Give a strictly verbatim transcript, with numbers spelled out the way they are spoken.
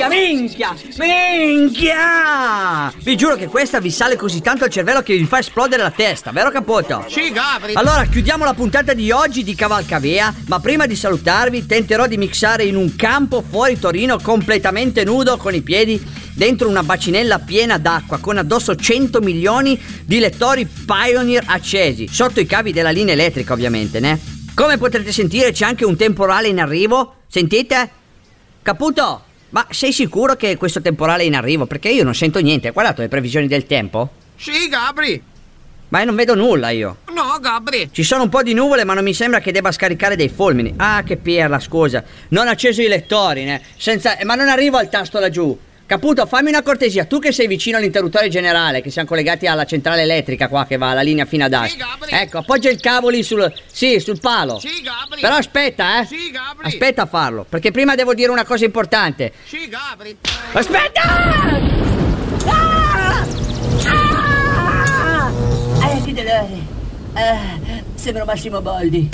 minchia, minchia, minchia! Vi giuro che questa vi sale così tanto al cervello che vi fa esplodere la testa, vero Caputo? Sì, Gabri. Allora chiudiamo la puntata di oggi di Cavalcavea, ma prima di salutarvi tenterò di mixare in un campo fuori Torino completamente nudo con i piedi dentro una bacinella piena d'acqua con addosso cento milioni di lettori Pioneer accesi sotto i cavi della linea elettrica, ovviamente, né? Come potrete sentire c'è anche un temporale in arrivo. Sentite? Caputo, ma sei sicuro che questo temporale è in arrivo? Perché io non sento niente. Hai guardato le previsioni del tempo? Sì, Gabri. Ma non vedo nulla io. No, Gabri. Ci sono un po' di nuvole, ma non mi sembra che debba scaricare dei fulmini. Ah, che pirla, scusa. Non ho acceso i lettori, né? Senza... Ma non arrivo al tasto laggiù. Caputo, fammi una cortesia, tu che sei vicino all'interruttore generale, che siamo collegati alla centrale elettrica qua che va alla linea fino ad Asti. Sì, Gabri. Ecco, appoggia il cavo lì sul... Sì, sul palo. Sì, Gabri. Però aspetta, eh. Sì, Gabri. Aspetta a farlo, perché prima devo dire una cosa importante. Sì, Gabri. Aspetta! Ah! Ah! Eh, che dolore. Ah, sembro Massimo Boldi.